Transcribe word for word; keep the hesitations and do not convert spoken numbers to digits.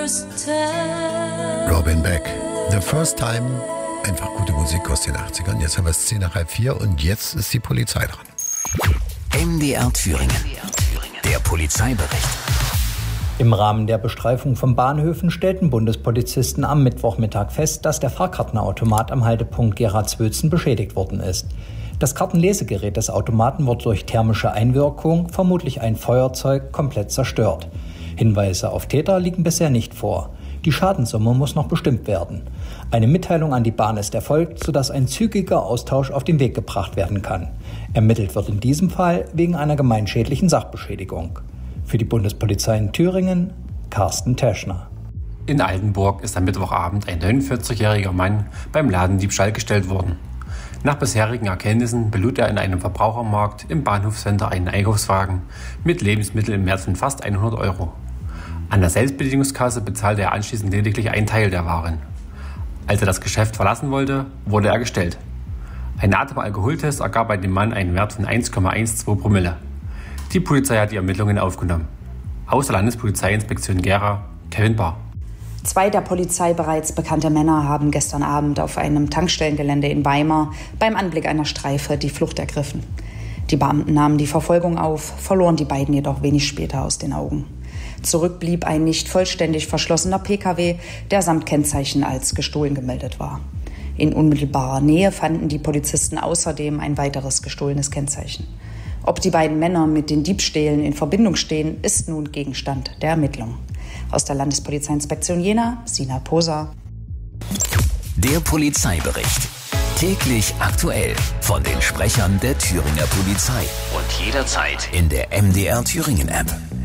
first time. Robin Beck, The First Time. Einfach gute Musik aus den achtzigern. Jetzt haben wir es zehn nach halb vier und jetzt ist die Polizei dran. M D R Thüringen. Der Polizeibericht. Im Rahmen der Bestreifung von Bahnhöfen stellten Bundespolizisten am Mittwochmittag fest, dass der Fahrkartenautomat am Haltepunkt Gerardswülzen beschädigt worden ist. Das Kartenlesegerät des Automaten wurde durch thermische Einwirkung, vermutlich ein Feuerzeug, komplett zerstört. Hinweise auf Täter liegen bisher nicht vor. Die Schadenssumme muss noch bestimmt werden. Eine Mitteilung an die Bahn ist erfolgt, sodass ein zügiger Austausch auf den Weg gebracht werden kann. Ermittelt wird in diesem Fall wegen einer gemeinschädlichen Sachbeschädigung. Für die Bundespolizei in Thüringen, Carsten Teschner. In Altenburg ist am Mittwochabend ein neunundvierzigjähriger Mann beim Ladendiebstahl gestellt worden. Nach bisherigen Erkenntnissen belud er in einem Verbrauchermarkt im Bahnhofscenter einen Einkaufswagen mit Lebensmitteln im Wert von fast hundert Euro. An der Selbstbedienungskasse bezahlte er anschließend lediglich einen Teil der Waren. Als er das Geschäft verlassen wollte, wurde er gestellt. Ein Atemalkoholtest ergab bei dem Mann einen Wert von eins Komma zwölf Promille. Die Polizei hat die Ermittlungen aufgenommen. Aus der Landespolizeiinspektion Gera, Kevin Bahr. Zwei der Polizei bereits bekannte Männer haben gestern Abend auf einem Tankstellengelände in Weimar beim Anblick einer Streife die Flucht ergriffen. Die Beamten nahmen die Verfolgung auf, verloren die beiden jedoch wenig später aus den Augen. Zurück blieb ein nicht vollständig verschlossener P K W, der samt Kennzeichen als gestohlen gemeldet war. In unmittelbarer Nähe fanden die Polizisten außerdem ein weiteres gestohlenes Kennzeichen. Ob die beiden Männer mit den Diebstählen in Verbindung stehen, ist nun Gegenstand der Ermittlung. Aus der Landespolizeiinspektion Jena, Sina Poser. Der Polizeibericht. Täglich aktuell von den Sprechern der Thüringer Polizei. Und jederzeit in der M D R Thüringen App.